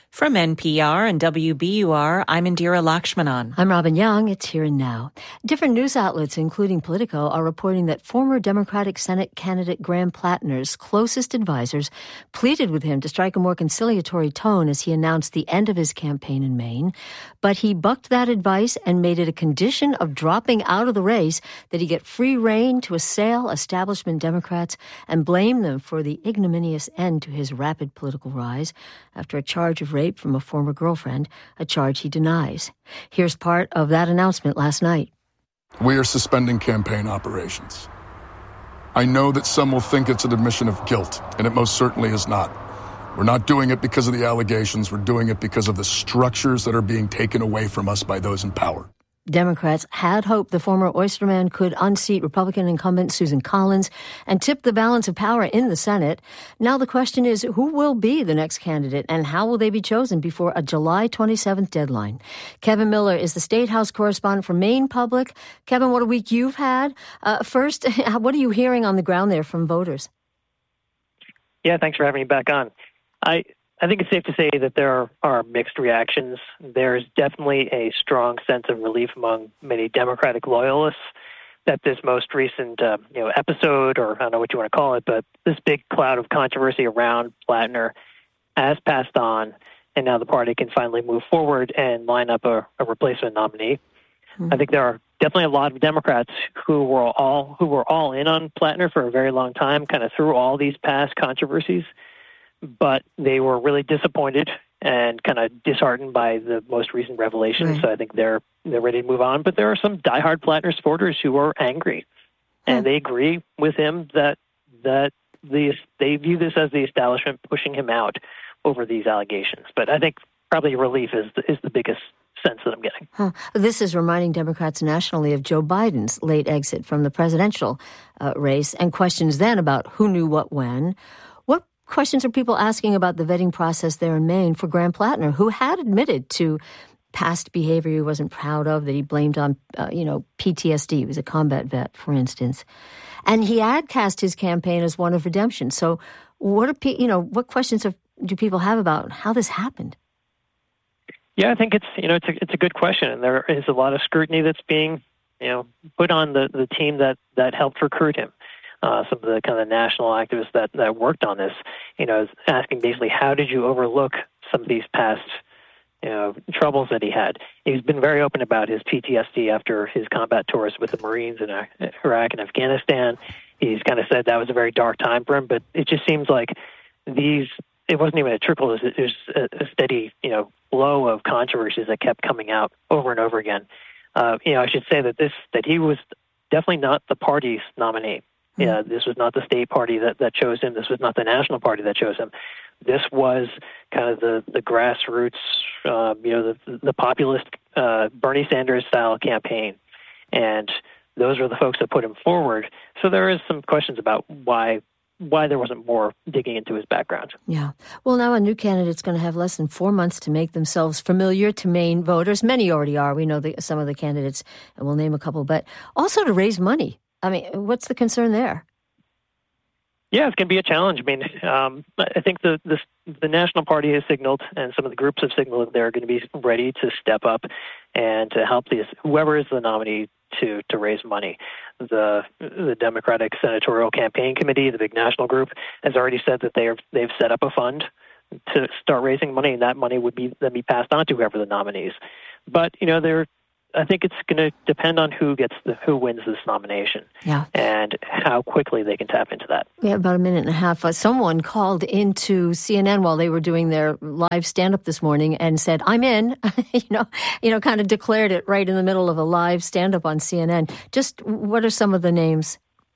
From NPR and WBUR, I'm Indira Lakshmanan. I'm Robin Young. It's Here and Now. Different news outlets, including Politico, are reporting that former Democratic Senate candidate Graham Plattner's closest advisors pleaded with him to strike a more conciliatory tone as he announced the end of his campaign in Maine. But he bucked that advice and made it a condition of dropping out of the race that he get free rein to assail establishment Democrats and blame them for the ignominious end to his rapid political rise after a charge of rape from a former girlfriend, a charge he denies. Here's part of that announcement last night. We are suspending campaign operations. I know that some will think it's an admission of guilt, and it most certainly is not. We're not doing it because of the allegations. We're doing it because of the structures that are being taken away from us by those in power. Democrats had hoped the former Oysterman could unseat Republican incumbent Susan Collins and tip the balance of power in the Senate. Now the question is, who will be the next candidate and how will they be chosen before a July 27th deadline? Kevin Miller is the State House correspondent for Maine Public. Kevin, what a week you've had. First, what are you hearing on the ground there from voters? Yeah, thanks for having me back on. I think it's safe to say that there are mixed reactions. There's definitely a strong sense of relief among many Democratic loyalists that this most recent episode, or I don't know what you want to call it, but this big cloud of controversy around Plattner has passed on, and now the party can finally move forward and line up a replacement nominee. Mm-hmm. I think there are definitely a lot of Democrats who were all in on Plattner for a very long time, kind of through all these past controversies. But they were really disappointed and kind of disheartened by the most recent revelations. Right. So I think they're ready to move on. But there are some diehard Plattner supporters who are angry, and they agree with him that they view this as the establishment pushing him out over these allegations. But I think probably relief is the biggest sense that I'm getting. This is reminding Democrats nationally of Joe Biden's late exit from the presidential race and questions then about who knew what when. Questions are people asking about the vetting process there in Maine for Graham Plattner, who had admitted to past behavior he wasn't proud of, that he blamed on, PTSD. He was a combat vet, for instance. And he had cast his campaign as one of redemption. So what questions do people have about how this happened? Yeah, I think it's a good question. And there is a lot of scrutiny that's being, put on the team that helped recruit him. Some of the kind of national activists that worked on this, asking basically, how did you overlook some of these past, troubles that he had? He's been very open about his PTSD after his combat tours with the Marines in Iraq and Afghanistan. He's kind of said that was a very dark time for him, but it just seems like it wasn't even a trickle. It was a steady, flow of controversies that kept coming out over and over again. I should say that he was definitely not the party's nominee. Yeah, this was not the state party that chose him. This was not the national party that chose him. This was kind of the grassroots, the populist Bernie Sanders style campaign, and those were the folks that put him forward. So there is some questions about why there wasn't more digging into his background. Yeah. Well, now a new candidate's going to have less than 4 months to make themselves familiar to Maine voters. Many already are. We know some of the candidates, and we'll name a couple, but also to raise money. I mean, what's the concern there? Yeah, it's going to be a challenge. I mean, I think the National Party has signaled, and some of the groups have signaled that they're going to be ready to step up and to help whoever is the nominee to raise money. The Democratic Senatorial Campaign Committee, the big national group, has already said that they've set up a fund to start raising money, and that money would then be passed on to whoever the nominees. But I think it's going to depend on who wins this nomination, and how quickly they can tap into that. We have about a minute and a half. Someone called into CNN while they were doing their live stand-up this morning and said, "I'm in," kind of declared it right in the middle of a live stand-up on CNN. Just what are some of the names?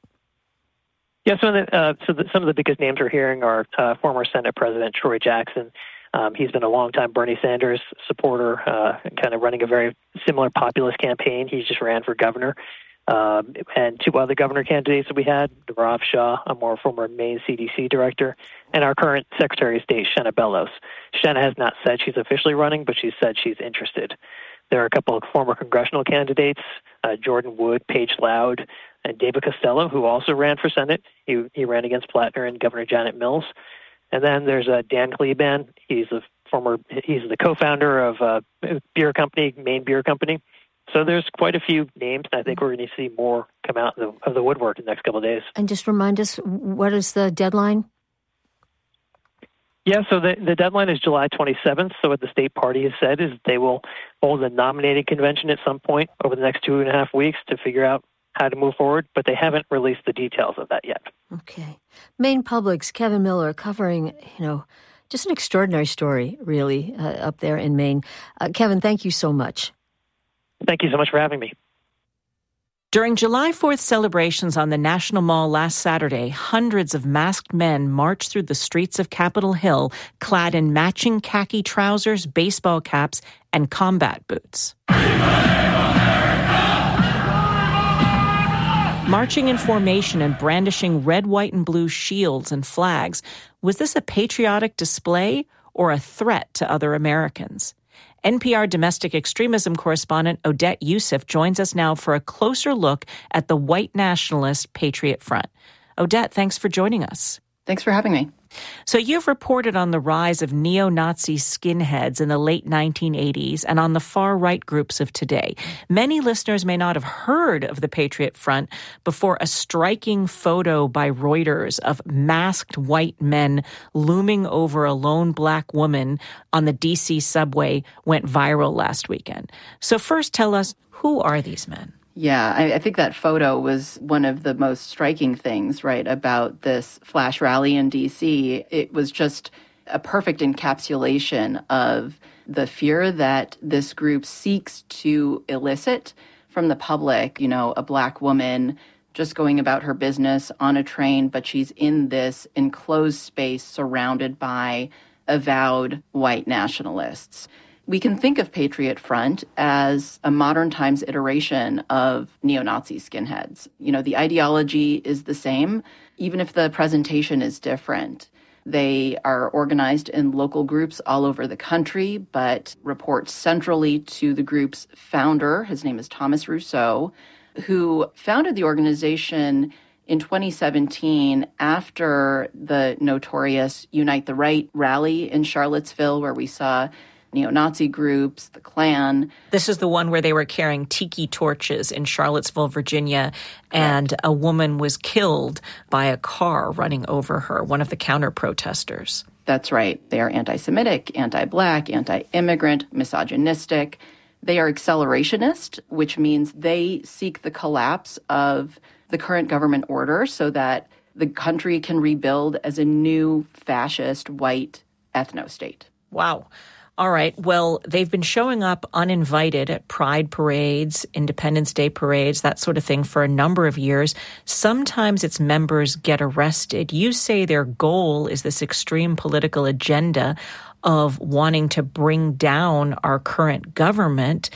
Yeah, some of the biggest names we're hearing are former Senate President Troy Jackson. He's been a longtime Bernie Sanders supporter, kind of running a very similar populist campaign. He just ran for governor. And two other governor candidates that we had, Narav Shah, a more former Maine CDC director, and our current Secretary of State, Shenna Bellows. Shenna has not said she's officially running, but she's said she's interested. There are a couple of former congressional candidates, Jordan Wood, Paige Loud, and David Costello, who also ran for Senate. He ran against Plattner and Governor Janet Mills. And then there's Dan Kleban. He's a He's the co-founder of a beer company, Maine Beer Company. So there's quite a few names, and I think we're going to see more come out of the woodwork in the next couple of days. And just remind us, what is the deadline? Yeah, so the deadline is July 27th. So what the state party has said is they will hold a nominating convention at some point over the next 2.5 weeks to figure out how to move forward, but they haven't released the details of that yet. Okay. Maine Public's Kevin Miller covering, just an extraordinary story, really, up there in Maine. Kevin, thank you so much. Thank you so much for having me. During July 4th celebrations on the National Mall last Saturday, hundreds of masked men marched through the streets of Capitol Hill, clad in matching khaki trousers, baseball caps, and combat boots. Marching in formation and brandishing red, white, and blue shields and flags, was this a patriotic display or a threat to other Americans? NPR domestic extremism correspondent Odette Yousef joins us now for a closer look at the white nationalist Patriot Front. Odette, thanks for joining us. Thanks for having me. So you've reported on the rise of neo-Nazi skinheads in the late 1980s and on the far-right groups of today. Many listeners may not have heard of the Patriot Front before a striking photo by Reuters of masked white men looming over a lone black woman on the D.C. subway went viral last weekend. So first, tell us, who are these men? Yeah, I think that photo was one of the most striking things, right, about this flash rally in D.C. It was just a perfect encapsulation of the fear that this group seeks to elicit from the public. A black woman just going about her business on a train, but she's in this enclosed space surrounded by avowed white nationalists. We can think of Patriot Front as a modern times iteration of neo-Nazi skinheads. The ideology is the same, even if the presentation is different. They are organized in local groups all over the country, but report centrally to the group's founder. His name is Thomas Rousseau, who founded the organization in 2017 after the notorious Unite the Right rally in Charlottesville, where we saw neo-Nazi groups, the Klan. This is the one where they were carrying tiki torches in Charlottesville, Virginia, and a woman was killed by a car running over her, one of the counter-protesters. That's right. They are anti-Semitic, anti-Black, anti-immigrant, misogynistic. They are accelerationist, which means they seek the collapse of the current government order so that the country can rebuild as a new fascist white ethno-state. Wow. All right. Well, they've been showing up uninvited at pride parades, Independence Day parades, that sort of thing for a number of years. Sometimes its members get arrested. You say their goal is this extreme political agenda of wanting to bring down our current government.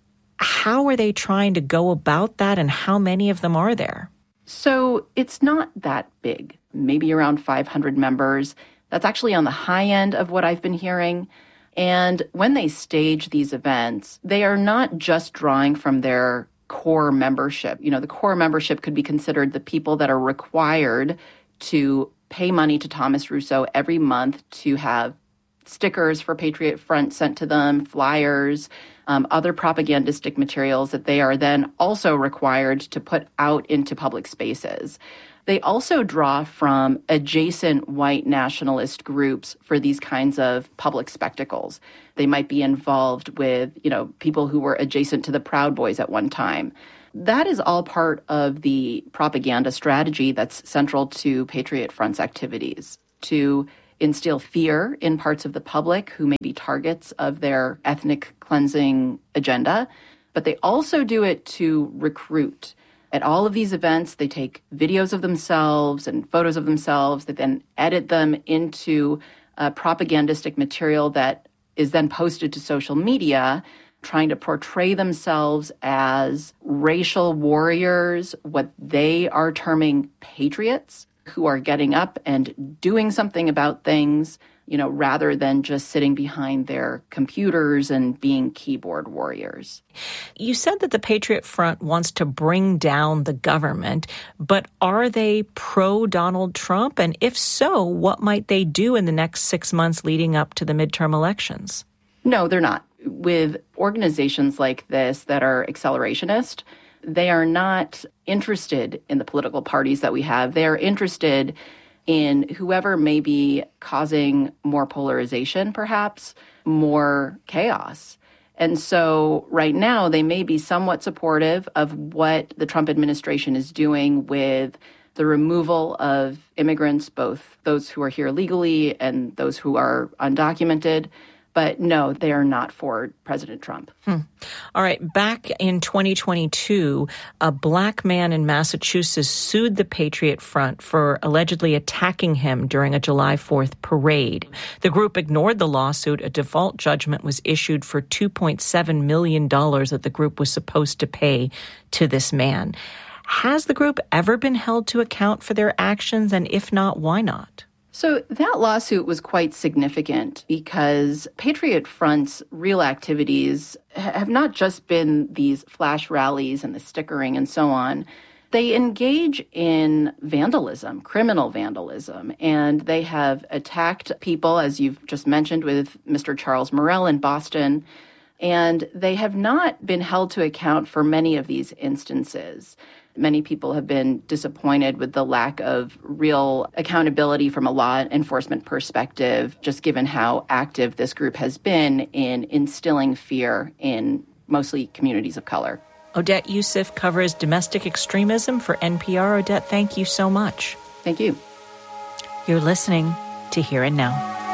How are they trying to go about that, and how many of them are there? So it's not that big, maybe around 500 members. That's actually on the high end of what I've been hearing. And when they stage these events, they are not just drawing from their core membership. The core membership could be considered the people that are required to pay money to Thomas Rousseau every month to have stickers for Patriot Front sent to them, flyers, other propagandistic materials that they are then also required to put out into public spaces. They also draw from adjacent white nationalist groups for these kinds of public spectacles. They might be involved with, people who were adjacent to the Proud Boys at one time. That is all part of the propaganda strategy that's central to Patriot Front's activities, to instill fear in parts of the public who may be targets of their ethnic cleansing agenda. But they also do it to recruit. At all of these events, they take videos of themselves and photos of themselves. They then edit them into propagandistic material that is then posted to social media, trying to portray themselves as racial warriors, what they are terming patriots, who are getting up and doing something about things rather than just sitting behind their computers and being keyboard warriors. You said that the Patriot Front wants to bring down the government, but are they pro-Donald Trump? And if so, what might they do in the next 6 months leading up to the midterm elections? No, they're not. With organizations like this that are accelerationist, they are not interested in the political parties that we have. They are interested in whoever may be causing more polarization, perhaps, more chaos. And so right now, they may be somewhat supportive of what the Trump administration is doing with the removal of immigrants, both those who are here legally and those who are undocumented. But no, they are not for President Trump. All right. Back in 2022, a black man in Massachusetts sued the Patriot Front for allegedly attacking him during a July 4th parade. The group ignored the lawsuit. A default judgment was issued for $2.7 million that the group was supposed to pay to this man. Has the group ever been held to account for their actions? And if not, why not? So that lawsuit was quite significant because Patriot Front's real activities have not just been these flash rallies and the stickering and so on. They engage in vandalism, criminal vandalism, and they have attacked people, as you've just mentioned, with Mr. Charles Morrell in Boston, and they have not been held to account for many of these instances. Many people have been disappointed with the lack of real accountability from a law enforcement perspective, just given how active this group has been in instilling fear in mostly communities of color. Odette Yousef covers domestic extremism for NPR. Odette, thank you so much. Thank you. You're listening to Here and Now.